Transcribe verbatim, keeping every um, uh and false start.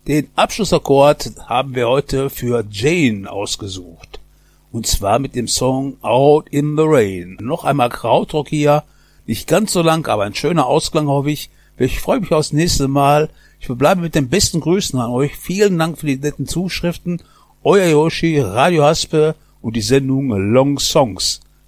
Den Abschlussakkord haben wir heute für Jane ausgesucht. Und zwar mit dem Song Out in the Rain. Noch einmal Krautrock hier. Nicht ganz so lang, aber ein schöner Ausklang, hoffe ich. Ich freue mich aufs nächste Mal. Ich verbleibe mit den besten Grüßen an euch. Vielen Dank für die netten Zuschriften. Euer Yoshi, Radio Haspe und die Sendung Long Songs.